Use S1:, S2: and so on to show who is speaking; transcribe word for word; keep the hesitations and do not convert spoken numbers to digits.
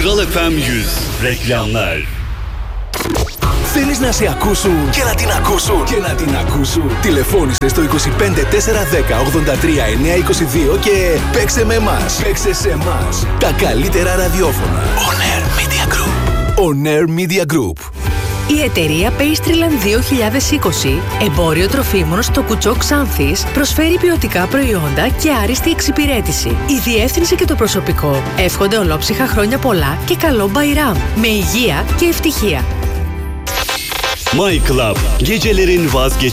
S1: Kral εφ εμ yüz reklamlar.
S2: Θέλεις να σε ακούσουν και να την ακούσουν και να την ακούσουν. Τηλεφώνησε στο είκοσι πέντε τετρακόσια δέκα ογδόντα τρία εννιακόσια είκοσι δύο και παίξε με εμάς. Παίξε σε εμάς. Τα καλύτερα ραδιόφωνα. On Air Media Group. On Air Media Group.
S3: Η εταιρεία Pastryland δύο χιλιάδες είκοσι, εμπόριο τροφίμων στο Κουτσό Ξάνθης, προσφέρει ποιοτικά προϊόντα και άριστη εξυπηρέτηση. Η διεύθυνση και το προσωπικό εύχονται ολόψυχα χρόνια πολλά και καλό μπαϊράμ, με υγεία και ευτυχία.
S1: My Club, gecelerin vazgeçilmezi.